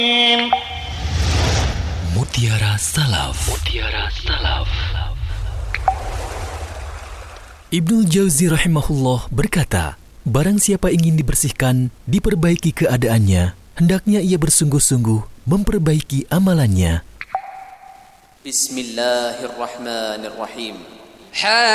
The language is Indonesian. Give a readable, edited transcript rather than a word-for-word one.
Mutiara Salaf. Ibnul Jauzi rahimahullah berkata, barang siapa ingin dibersihkan, diperbaiki keadaannya, hendaknya ia bersungguh-sungguh memperbaiki amalannya. Bismillahirrahmanirrahim.